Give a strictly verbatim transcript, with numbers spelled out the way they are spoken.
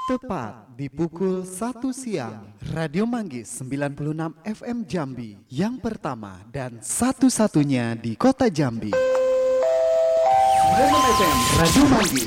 Tepat di pukul satu siang, Radio Manggis sembilan puluh enam F M Jambi, yang pertama dan satu-satunya di kota Jambi. sembilan puluh enam F M Radio Manggis,